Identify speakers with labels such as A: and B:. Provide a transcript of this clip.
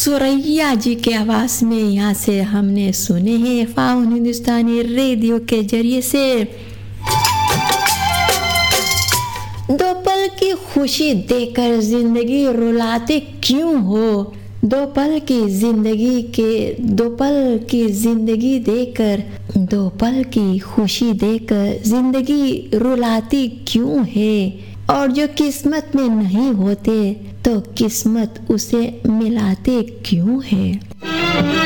A: सुरैया जी के आवाज में यहाँ से हमने सुने हैं फाउन हिंदुस्तानी रेडियो के जरिए से दो पल की खुशी देकर जिंदगी रुलाते क्यों हो, दो पल की जिंदगी देकर, दो पल की खुशी देकर जिंदगी रुलाती क्यों है, और जो किस्मत में नहीं होते तो किस्मत उसे मिलाते क्यों है।